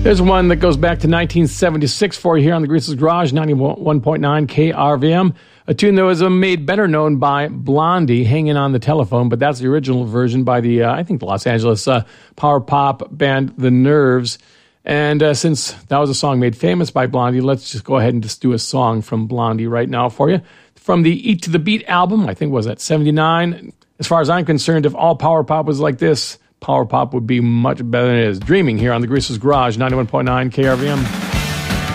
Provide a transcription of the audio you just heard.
There's one that goes back to 1976 for you here on the Greaser's Garage, 91.9 KRVM. A tune that was made better known by Blondie, Hanging on the Telephone, but that's the original version by the, I think, the Los Angeles power pop band The Nerves. And since that was a song made famous by Blondie, let's just go ahead and just do a song from Blondie right now for you. From the Eat to the Beat album, I think was at 79. As far as I'm concerned, if all power pop was like this, power pop would be much better than it is. Dreaming here on the Greaser's Garage, 91.9 KRVM.